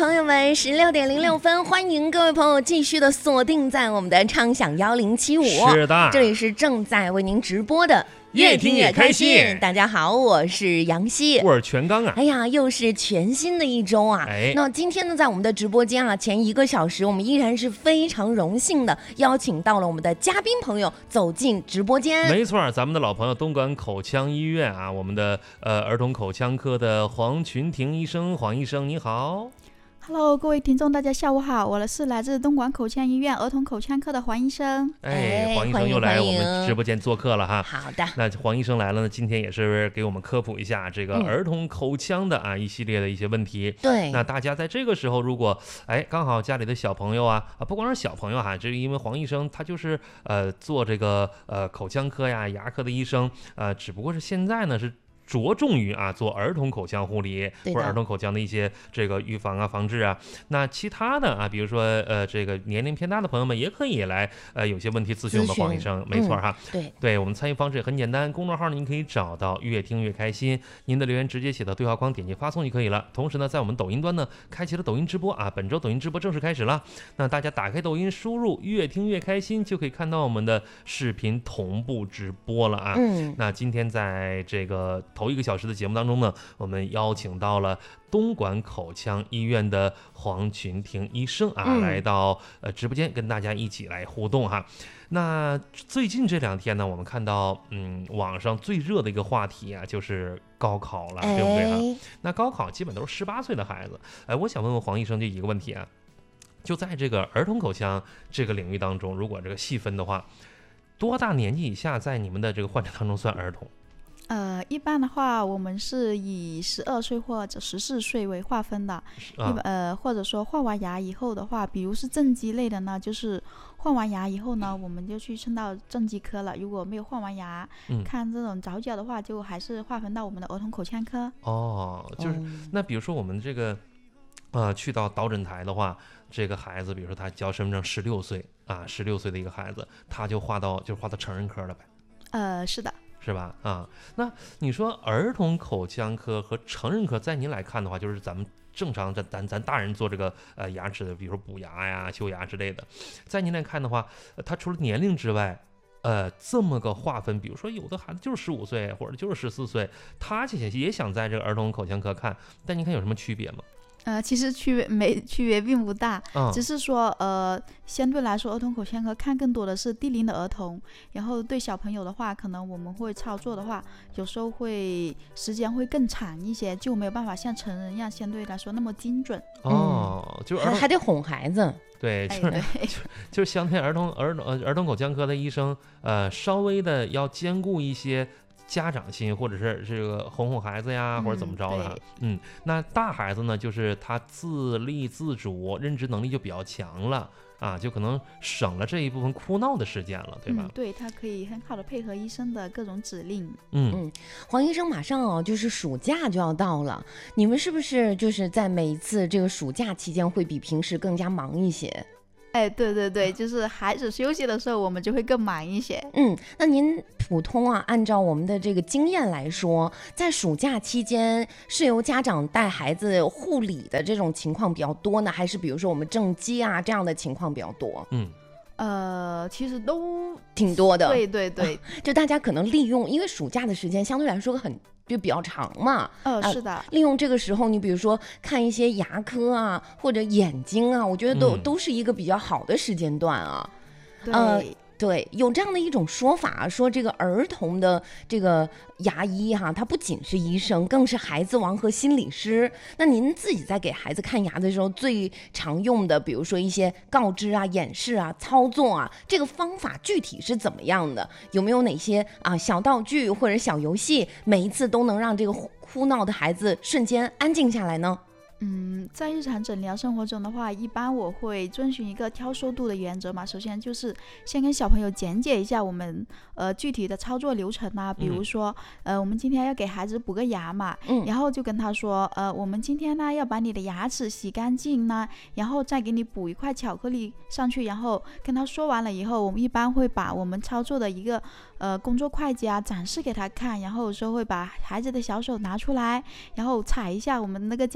朋友们，16:06，欢迎各位朋友继续的锁定在我们的畅享1075。 是的， 这里是正在为您直播的越听越开心。 大家好，我是杨希， 我是全刚啊。 哎呀，又是全新的一周啊！那今天呢，在我们的直播间啊，前1个小时，我们依然是非常荣幸的邀请到了我们的嘉宾朋友走进直播间。 没错，咱们的老朋友东莞口腔医院啊，我们的儿童口腔科的黄群婷医生，黄医生你好。 Hello， 各位听众，大家下午好，我是来自东莞口腔医院儿童口腔科的黄医生。 黄医生又来我们直播间做客了哈。 好的， 那黄医生来了呢，今天也是给我们科普一下这个儿童口腔的一系列的一些问题。 对， 那大家在这个时候，如果刚好家里的小朋友不光是小朋友哈，这是因为黄医生他就是做这个口腔科呀、牙科的医生，只不过是现在呢是着重于做儿童口腔护理或者儿童口腔的一些这个预防防治啊。那其他的比如说这个年龄偏大的朋友们也可以来有些问题咨询我们黄医生。没错哈。对，我们参与方式也很简单，公众号呢您可以找到越听越开心，您的留言直接写到对话框，点击发送就可以了。同时呢，在我们抖音端呢开启了抖音直播本周抖音直播正式开始了。那大家打开抖音，输入越听越开心，就可以看到我们的视频同步直播了啊。那今天在这个头1个小时的节目当中呢，我们邀请到了东莞口腔医院的黄群婷医生来到直播间跟大家一起来互动哈。那最近这2天呢，我们看到网上最热的一个话题就是高考了，对不对那高考基本都是18岁的孩子。我想问问黄医生这一个问题就在这个儿童口腔这个领域当中，如果这个细分的话，多大年纪以下在你们的这个患者当中算儿童？ 一般的话，我们是以12岁或者14岁为划分的。或者说换完牙以后的话，比如是正畸类的呢，就是换完牙以后呢，我们就去升到正畸科了。如果没有换完牙，看这种早脚的话，就还是划分到我们的儿童口腔科。 就是那比如说我们这个去到导诊台的话，这个孩子比如说他交身份证16岁16岁的一个孩子，他就划到成人科了呗？ 是的。 是吧？那你说儿童口腔科和成人科，在您来看的话，就是咱们正常咱大人做这个牙齿的，比如说补牙呀、修牙之类的，在您来看的话，它除了年龄之外，这么个划分，比如说有的孩子就是15岁或者就是14岁，他也想在这个儿童口腔科看，但您看有什么区别吗？ 其实区别并不大，只是说相对来说儿童口腔科看更多的是低龄的儿童，然后对小朋友的话，可能我们会操作的话，有时候会时间会更长一些，就没有办法像成人一样相对来说那么精准。 就是还得哄孩子。 对，就是相对儿童口腔科的医生，稍微的要兼顾一些家长心，或者是这个哄孩子呀，或者怎么着的。那大孩子呢，就是他自立自主，认知能力就比较强了就可能省了这一部分哭闹的时间了，对吧？ 对，他可以很好的配合医生的各种指令。 黄医生马上就是暑假就要到了，你们是不是就是在每一次这个暑假期间会比平时更加忙一些？ 对，就是孩子休息的时候，我们就会更忙一些。 那您普通按照我们的这个经验来说，在暑假期间是由家长带孩子护理的这种情况比较多呢，还是比如说我们正畸这样的情况比较多？ 其实都挺多的。 对， 就大家可能利用，因为暑假的时间相对来说就比较长嘛。 是的。利用这个时候，你比如说看一些牙科或者眼睛我觉得都是一个比较好的时间段对，有这样的一种说法，说这个儿童的这个牙医他不仅是医生，更是孩子王和心理师。那您自己在给孩子看牙的时候，最常用的，比如说一些告知演示操作这个方法具体是怎么样的？有没有哪些小道具或者小游戏，每一次都能让这个哭闹的孩子瞬间安静下来呢？ 在日常诊疗生活中的话，一般我会遵循一个挑收度的原则嘛。首先就是先跟小朋友讲解一下我们具体的操作流程比如说我们今天要给孩子补个牙嘛，然后就跟他说我们今天呢要把你的牙齿洗干净呢，然后再给你补一块巧克力上去，然后跟他说完了以后，我们一般会把我们操作的一个工作筷子展示给他看，然后有时候会把孩子的小手拿出来，然后踩一下我们那个脚踏那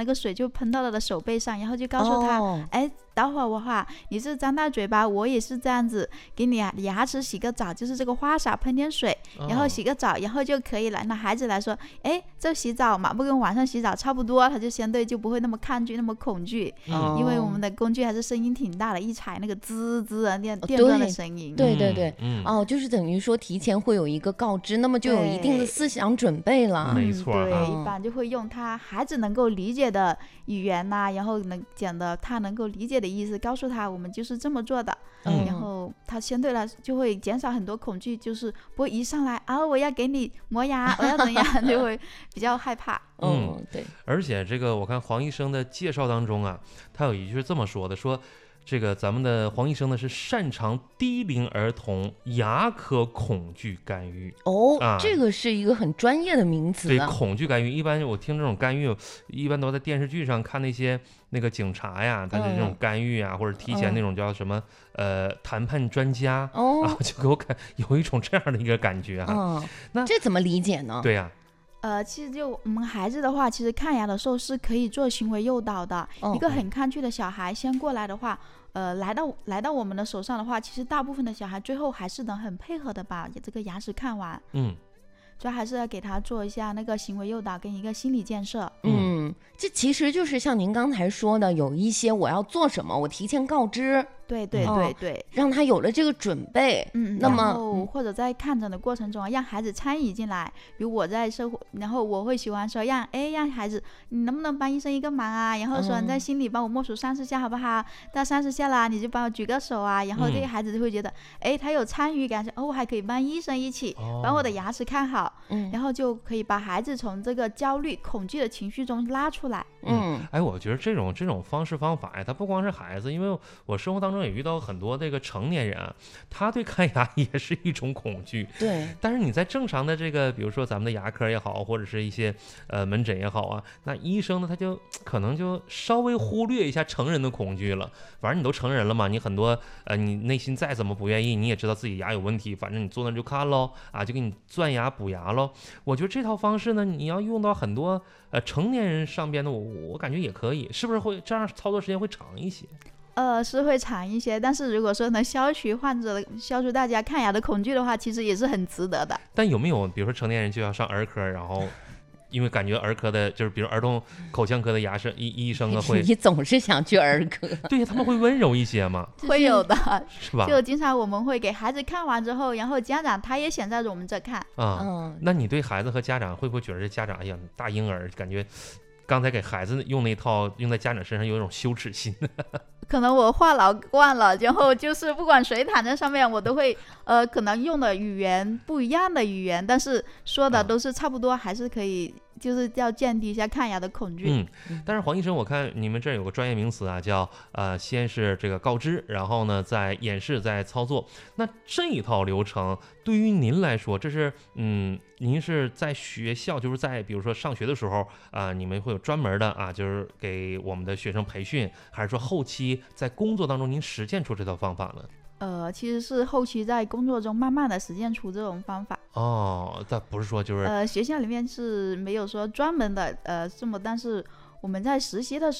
个水就喷到了的手背上，然后就告诉他，哎，待会儿的话你是张大嘴巴，我也是这样子，给你牙齿洗个澡，就是这个花洒喷点水，然后洗个澡，然后就可以了。那孩子来说，哎，这洗澡嘛，不跟晚上洗澡差不多，他就相对就不会那么抗拒，那么恐惧，因为我们的工具还是声音挺大的，一踩那个滋滋的电钻的声音。 对，就是等于说提前会有一个告知，那么就有一定的思想准备了。 没错， 对，一般就会用他孩子能够理解的语言呐，然后能讲的他能够理解的意思，告诉他我们就是这么做的，然后他相对来就会减少很多恐惧，就是不会一上来啊我要给你磨牙，我要怎样，就会比较害怕。 对。 而且这个我看黄医生的介绍当中啊，他有一句是这么说的，说这个咱们的黄医生呢是擅长低龄儿童牙科恐惧干预。 这个是一个很专业的名词。 对，恐惧干预，一般我听这种干预，一般都在电视剧上看那个警察呀，他是这种干预啊，或者提前那种叫什么谈判专家就给我有一种这样的一个感觉那这怎么理解呢？ 对呀。 其实就我们孩子的话，其实看牙的时候是可以做行为诱导的。一个很抗拒的小孩先过来的话，来到我们的手上的话，其实大部分的小孩最后还是能很配合的把这个牙齿看完。主要还是要给他做一下那个行为诱导跟一个心理建设。 这其实就是像您刚才说的，有一些我要做什么，我提前告知。 对， 让他有了这个准备。那么或者在看诊的过程中让孩子参与进来，比如我在生活，然后我会喜欢说让孩子，你能不能帮医生一个忙啊？然后说你在心里帮我默数30下好不好？到30下啦，你就帮我举个手啊。然后这个孩子就会觉得，他有参与感，我还可以帮医生一起把我的牙齿看好。然后就可以把孩子从这个焦虑、恐惧的情绪中拉出来。 我觉得这种方式方法呀，它不光是孩子，因为我生活当中也遇到很多这个成年人啊，他对看牙也是一种恐惧。 对。 但是你在正常的这个，比如说咱们的牙科也好，或者是一些门诊也好啊，那医生呢他就可能就稍微忽略一下成人的恐惧了。反正你都成人了嘛，你很多你内心再怎么不愿意，你也知道自己牙有问题，反正你坐那就看喽就给你钻牙补牙喽。我觉得这套方式呢，你要用到很多成年人上边的，我感觉也可以，是不是会这样操作时间会长一些？ 是会长一些，但是如果说能消除大家看牙的恐惧的话，其实也是很值得的。 但有没有比如说成年人就要上儿科，然后因为感觉儿科的就是比如儿童口腔科的医生啊会， 你总是想去儿科。 对，他们会温柔一些吗？ 会有的， 是吧？ 就经常我们会给孩子看完之后，然后家长他也想在我们这看那你对孩子和家长会不会觉得这家长大婴儿感觉刚才给孩子用那套用在家长身上有一种羞耻心？ 可能我话痨惯了，然后就是不管谁躺在上面，我都会可能用的语言不一样的语言，但是说的都是差不多，还是可以，就是要降低一下看牙的恐惧。 但是黄医生，我看你们这儿有个专业名词啊，叫先是这个告知，然后呢再演示再操作。那这一套流程对于您来说，这是您是在学校，就是在比如说上学的时候你们会有专门的就是给我们的学生培训，还是说后期在工作当中您实践出这套方法呢？ 其实是后期在工作中慢慢的实践出这种方法。 但不是说就是学校里面是没有说专门的这么，但是我们在实习的时候